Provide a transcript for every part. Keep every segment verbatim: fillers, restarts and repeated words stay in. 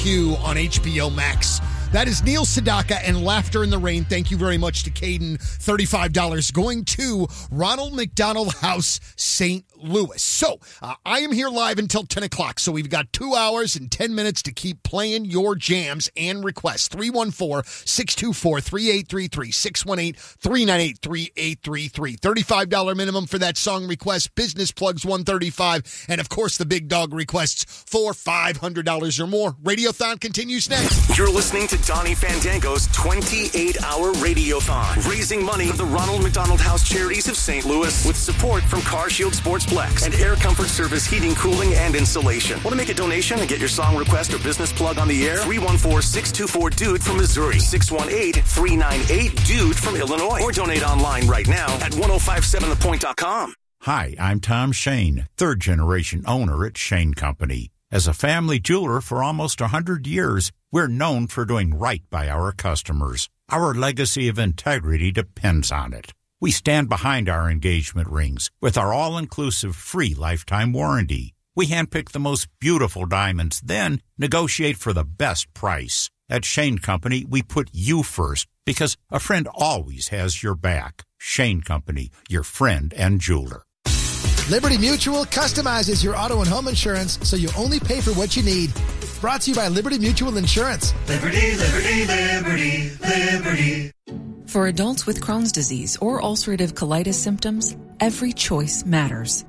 Rescue on H B O Max. That is Neil Sedaka and Laughter in the Rain. Thank you very much to Caden. thirty-five dollars going to Ronald McDonald House, Saint Louis. So, uh, I am here live until ten o'clock, so we've got two hours and ten minutes to keep playing your jams and requests. three one four, six two four, three eight three three, six one eight, three nine eight, three eight three three. thirty-five dollars minimum for that song request. Business plugs, one hundred thirty-five dollars. And, of course, the big dog requests for five hundred dollars or more. Radiothon continues next. You're listening to Donnie Fandango's twenty-eight hour Radiothon, raising money for the Ronald McDonald House Charities of Saint Louis with support from CarShield Sportsplex and Air Comfort Service Heating, Cooling, and Insulation. Want to make a donation and get your song request or business plug on the air? three one four, six two four, D U D E from Missouri, six one eight, three nine eight, D U D E from Illinois, or donate online right now at ten fifty-seven the point dot com. Hi, I'm Tom Shane, third-generation owner at Shane Company. As a family jeweler for almost one hundred years, we're known for doing right by our customers. Our legacy of integrity depends on it. We stand behind our engagement rings with our all-inclusive free lifetime warranty. We handpick the most beautiful diamonds, then negotiate for the best price. At Shane Company, we put you first because a friend always has your back. Shane Company, your friend and jeweler. Liberty Mutual customizes your auto and home insurance so you only pay for what you need. Brought to you by Liberty Mutual Insurance. Liberty, Liberty, Liberty, Liberty. For adults with Crohn's disease or ulcerative colitis symptoms, every choice matters.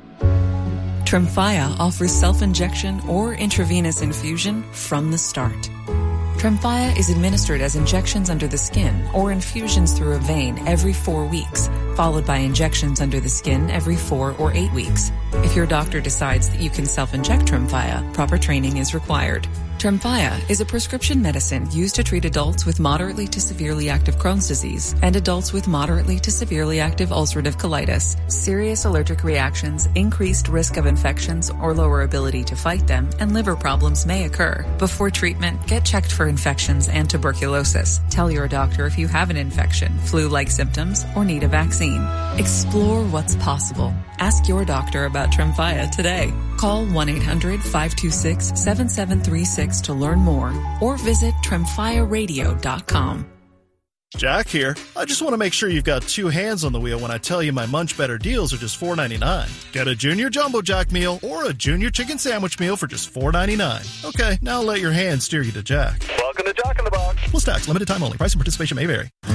Tremfya offers self-injection or intravenous infusion from the start. Tremfya is administered as injections under the skin or infusions through a vein every four weeks, followed by injections under the skin every four or eight weeks. If your doctor decides that you can self-inject Tremfya, proper training is required. Tremfya is a prescription medicine used to treat adults with moderately to severely active Crohn's disease and adults with moderately to severely active ulcerative colitis. Serious allergic reactions, increased risk of infections or lower ability to fight them, and liver problems may occur. Before treatment, get checked for infections and tuberculosis. Tell your doctor if you have an infection, flu-like symptoms, or need a vaccine. Explore what's possible. Ask your doctor about Tremfya today. Call one eight hundred, five two six, seven seven three six to learn more or visit tremfya radio dot com. Jack here. I just want to make sure you've got two hands on the wheel when I tell you my Munch Better deals are just four ninety-nine. Get a Junior Jumbo Jack meal or a Junior Chicken Sandwich meal for just four ninety-nine. Okay, now let your hands steer you to Jack. Welcome to Jack in the Box. Plus tax, limited time only. Price and participation may vary.